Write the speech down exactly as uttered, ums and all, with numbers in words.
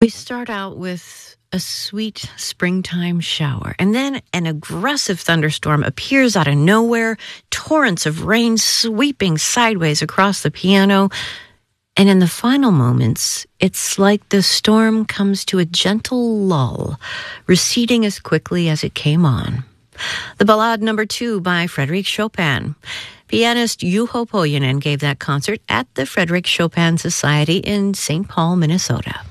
We start out with a sweet springtime shower, and then an aggressive thunderstorm appears out of nowhere, torrents of rain sweeping sideways across the piano, and in the final moments, it's like the storm comes to a gentle lull, receding as quickly as it came on. The Ballade Number Two by Frédéric Chopin. Pianist Juho Pohjonen gave that concert at the Frédéric Chopin Society in Saint Paul, Minnesota.